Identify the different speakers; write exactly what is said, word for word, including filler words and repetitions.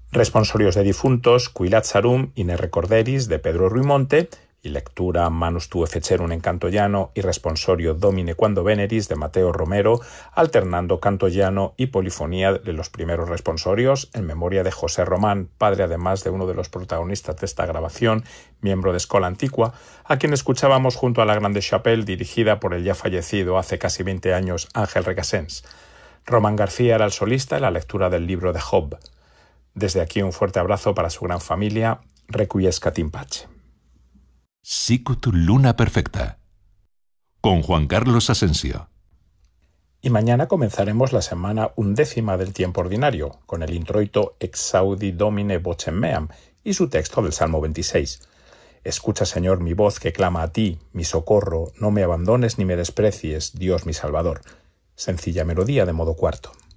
Speaker 1: Responsorios de difuntos, Qui Lazzarum in recorderis de Pedro Ruimonte y lectura Manus tue fecerum en canto llano y responsorio Domine quando veneris de Mateo Romero, alternando canto llano y polifonía de los primeros responsorios en memoria de José Román, padre además de uno de los protagonistas de esta grabación, miembro de Escola Antigua, a quien escuchábamos junto a la Grande Chapelle dirigida por el ya fallecido hace casi veinte años Ángel Recasens. Román García era el solista en la lectura del libro de Job. Desde aquí un fuerte abrazo para su gran familia. Requiescat in pace.
Speaker 2: Sicut Luna Perfecta, con Juan Carlos Asensio.
Speaker 1: Y mañana comenzaremos la semana undécima del tiempo ordinario, con el introito Exaudi Domine vocem meam y su texto del Salmo veintiséis. Escucha, Señor, mi voz que clama a ti, mi socorro, no me abandones ni me desprecies, Dios mi Salvador. Sencilla melodía de modo cuarto.